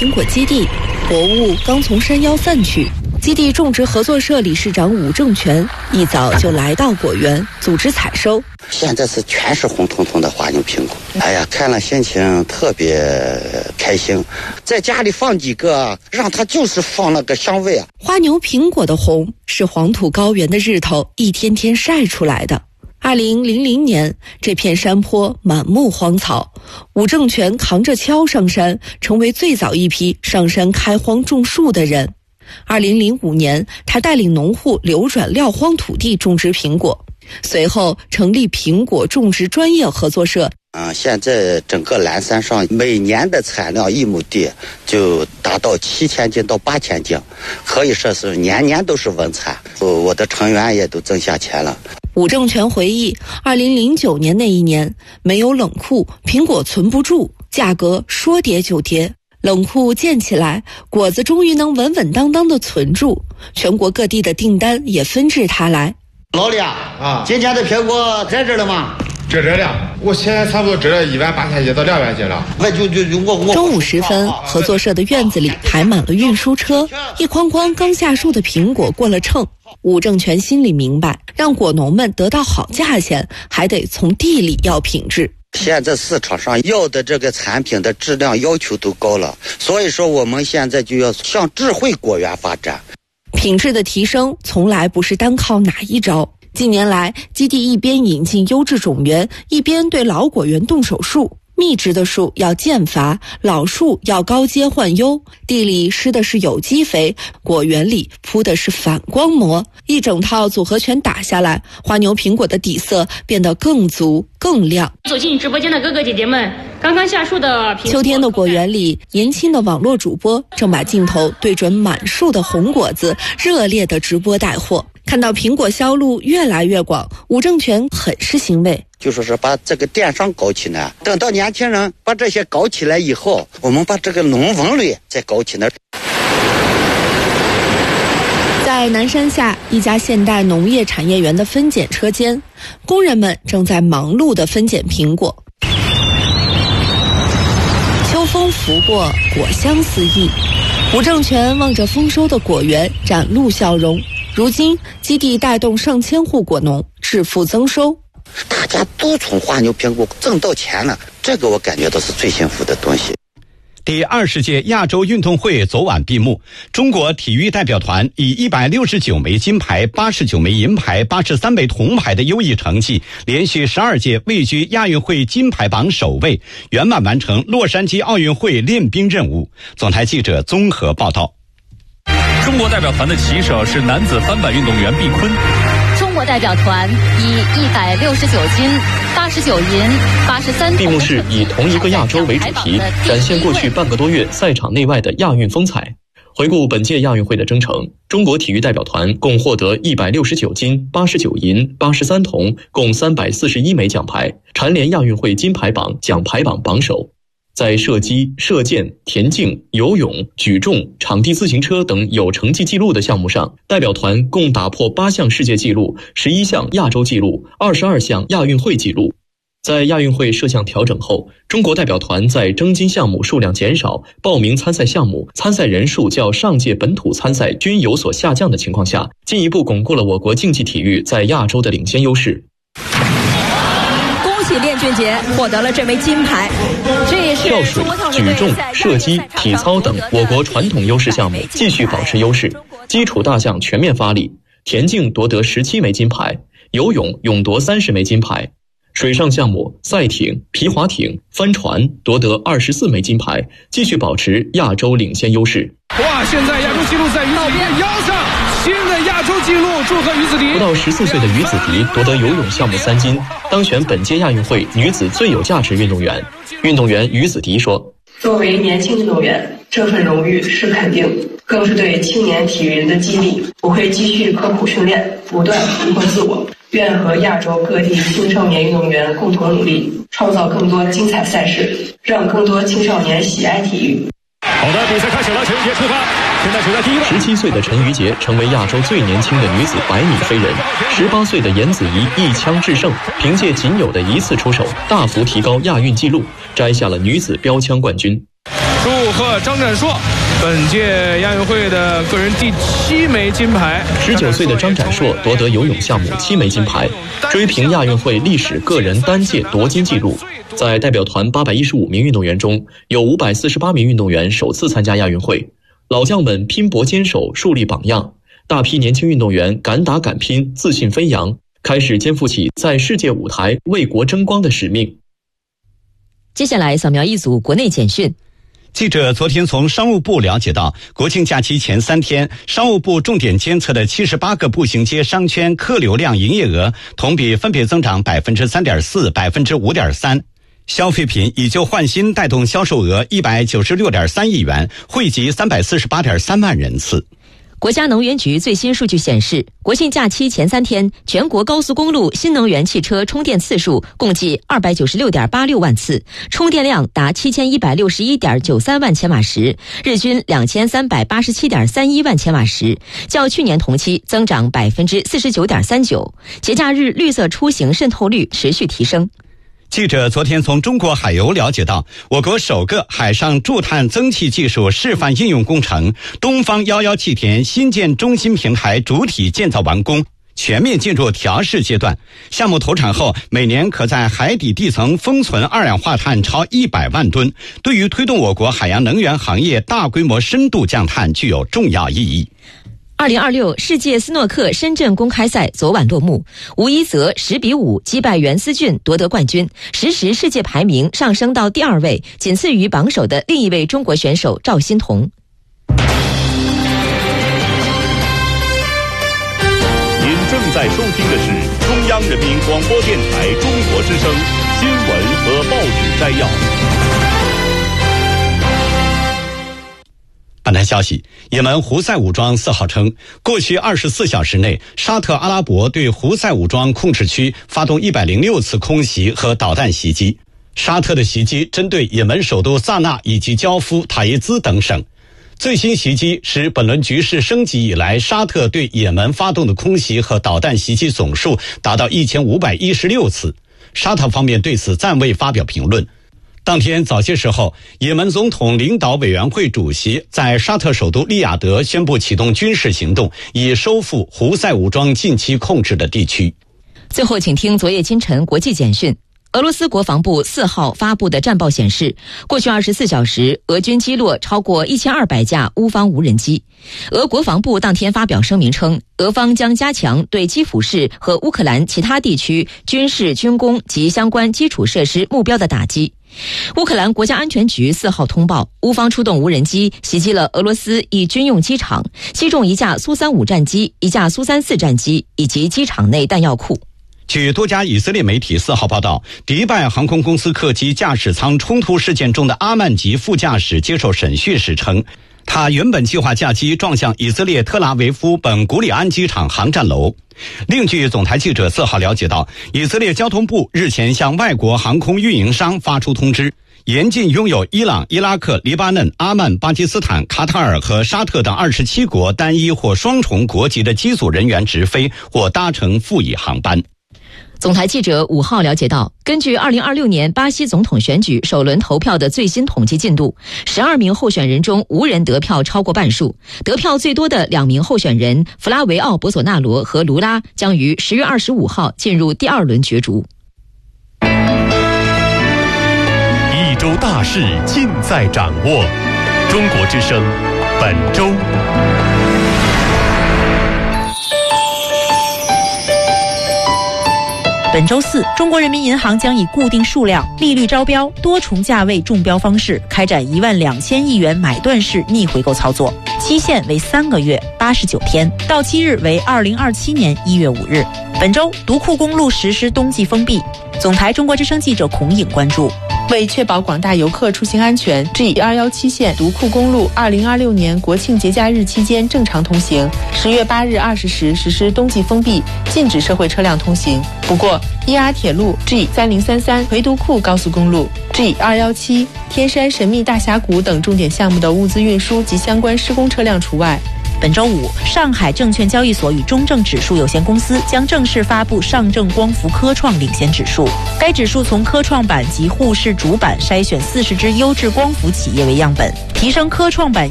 苹果基地，薄雾刚从山腰散去。基地种植合作社理事长武正全一早就来到果园组织采收。 现在是全是红彤彤的花牛苹果，哎呀，看了心情特别开心。在家里放几个，让它就是放那个香味啊。 花牛苹果的红是黄土高原的日头一天天晒出来的。2000年，这片山坡满目荒草，武正全扛着锹上山，成为最早一批上山开荒种树的人。2005年，他带领农户流转撂荒土地种植苹果，随后成立苹果种植专业合作社。 现在整个蓝山上每年的产量1亩地就达到7000斤到8000斤，可以说是年年都是稳产。我的成员也都挣下钱了。 武正全回忆，2009年那一年没有冷库，苹果存不住，价格说跌就跌。冷库建起来，果子终于能稳稳当当的存住，全国各地的订单也纷至沓来。 老李啊，今天的苹果在这了吗？ 这了，我现在差不多这了18000斤到200斤了。 中午时分，合作社的院子里排满了运输车，一筐筐刚下树的苹果过了秤。武正全心里明白，让果农们得到好价钱，还得从地里要品质。 现在市场上要的这个产品的质量要求都高了，所以说我们现在就要向智慧果园发展。 品质的提升从来不是单靠哪一招。近年来，基地一边引进优质种源，一边对老果园动手术。密植的树要间伐，老树要高阶换优，地里施的是有机肥，果园里铺的是反光膜，一整套组合拳打下来，花牛苹果的底色变得更足更亮。 走进直播间的哥哥姐姐们，刚刚下树的秋天的果园里，年轻的网络主播正把镜头对准满树的红果子，热烈的直播带货。看到苹果销路越来越广，武正全很是欣慰。 就说是把这个电商搞起来，等到年轻人把这些搞起来以后，我们把这个农文类再搞起来。 在南山下一家现代农业产业园的分拣车间，工人们正在忙碌地分拣苹果。秋风拂过，果香四溢。武正全望着丰收的果园，展露笑容。如今，基地带动上千户果农致富增收。 大家都从花牛苹果挣到钱了，这个我感觉到是最幸福的东西。 第20届亚洲运动会昨晚闭幕，中国体育代表团以169枚金牌、89枚银牌、83枚铜牌的优异成绩，连续12届位居亚运会金牌榜首位，圆满完成洛杉矶奥运会练兵任务。总台记者综合报道。 中国代表团的旗手是男子翻板运动员毕坤。 中国代表团以169金、89银、83铜。 闭幕式以同一个亚洲为主题，展现过去半个多月赛场内外的亚运风采。回顾本届亚运会的征程，中国体育代表团共获得169金、89银、83铜，共341枚奖牌，蝉联亚运会金牌榜、奖牌榜榜首。在射击、射箭、田径、游泳、举重、场地自行车等有成绩纪录的项目上，代表团共打破8项世界纪录、11项亚洲纪录、22项亚运会纪录。在亚运会设项调整后，中国代表团在征金项目数量减少、报名参赛项目、参赛人数较上届本土参赛均有所下降的情况下，进一步巩固了我国竞技体育在亚洲的领先优势。 恭喜练俊杰获得了这枚金牌，这也是跳水、举重、射击、体操等我国传统优势项目继续保持优势，基础大项全面发力。田径夺得17枚金牌，游泳勇夺30枚金牌，水上项目赛艇、皮划艇、帆船夺得24枚金牌，继续保持亚洲领先优势。 哇！现在亚洲纪录在于子迪腰上，新的亚洲纪录，祝贺于子迪。 不到14岁的于子迪夺得游泳项目3金，当选本届亚运会女子最有价值运动员。运动员于子迪说：“ 作为年轻运动员，这份荣誉是肯定，更是对青年体育人的激励。我会继续刻苦训练，不断突破自我。愿和亚洲各地青少年运动员共同努力，创造更多精彩赛事，让更多青少年喜爱体育。” 好的，比赛开始了，陈雨洁出发。现在处在第一位。 17岁的陈雨洁成为亚洲最年轻的女子100米飞人。18岁的严子怡一枪制胜，凭借仅有的1次出手，大幅提高亚运纪录，摘下了女子标枪冠军。 祝贺张展硕，本届亚运会的个人第7枚金牌。 19岁的张展硕夺得游泳项目7枚金牌，追平亚运会历史个人单届夺金纪录。在代表团815名运动员中，有548名运动员首次参加亚运会，老将们拼搏坚守，树立榜样。大批年轻运动员敢打敢拼，自信飞扬，开始肩负起在世界舞台为国争光的使命。 接下来扫描一组国内简讯。 记者昨天从商务部了解到，国庆假期前3天，商务部重点监测的78个步行街商圈客流量营业额同比分别增长 3.4%、5.3%。消费品以旧换新带动销售额 196.3 亿元，惠及 348.3万人次。 国家能源局最新数据显示，国庆假期前3天，全国高速公路新能源汽车充电次数共计 296.86 万次，充电量达 7161.93 万千瓦时，日均 2387.31 万千瓦时，较去年同期增长 49.39%。节假日绿色出行渗透率持续提升。 记者昨天从中国海油了解到，我国首个海上驻碳增气技术示范应用工程东方11气田新建中心平台主体建造完工，全面进入调试阶段。项目投产后，每年可在海底地层封存二氧化碳超100万吨，对于推动我国海洋能源行业大规模深度降碳具有重要意义。 2026世界斯诺克深圳公开赛昨晚落幕，吴一泽10比5击败袁思俊夺得冠军，实时世界排名上升到第2位，仅次于榜首的另一位中国选手赵欣彤。 您正在收听的是中央人民广播电台中国之声新闻和报纸摘要。 本台消息，也门胡塞武装4号称，过去24小时内，沙特阿拉伯对胡塞武装控制区发动106次空袭和导弹袭击。沙特的袭击针对也门首都萨那以及焦夫、塔伊兹等省。最新袭击使本轮局势升级以来，沙特对也门发动的空袭和导弹袭击总数达到1516次。沙特方面对此暂未发表评论。当天早些时候，也门总统领导委员会主席在沙特首都利雅得宣布启动军事行动，以收复胡塞武装近期控制的地区。 最后请听昨夜今晨国际简讯。俄罗斯国防部4号发布的战报显示，过去24小时，俄军击落超过1200架乌方无人机。俄国防部当天发表声明称，俄方将加强对基辅市和乌克兰其他地区军事、军工及相关基础设施目标的打击。乌克兰国家安全局4号通报，乌方出动无人机袭击了俄罗斯一军用机场，击中一架苏35战机、一架苏34战机以及机场内弹药库。 据多家以色列媒体4号报道，迪拜航空公司客机驾驶舱冲突事件中的阿曼吉副驾驶接受审讯时称，他原本计划驾机撞向以色列特拉维夫本古里安机场航站楼。另据总台记者4号了解到，以色列交通部日前向外国航空运营商发出通知，严禁拥有伊朗、伊拉克、黎巴嫩、阿曼、巴基斯坦、卡塔尔和沙特等27国单一或双重国籍的机组人员直飞或搭乘赴以航班。 总台记者5号了解到，根据2026年巴西总统选举首轮投票的最新统计进度，12名候选人中无人得票超过半数，得票最多的2名候选人弗拉维奥·博索纳罗和卢拉将于10月25号进入第2轮角逐。 一周大事尽在掌握，中国之声本周。 本周四，中国人民银行将以固定数量、利率招标、多重价位中标方式开展12000亿元买断式逆回购操作，期限为3个月89天，到期日为2027年1月5日。本周，独库公路实施冬季封闭。总台中国之声记者孔颖关注。 为确保广大游客出行安全 ，G217 线独库公路2026年国庆节假日期间正常通行，10月8日20时实施冬季封闭，禁止社会车辆通行。不过，ER 铁路 G3033 回独库高速公路 G217 天山神秘大峡谷等重点项目的物资运输及相关施工车辆除外。 本周五，上海证券交易所与中证指数有限公司将正式发布上证光伏科创领先指数。该指数从科创板及沪市主板筛选40只优质光伏企业为样本，提升科创板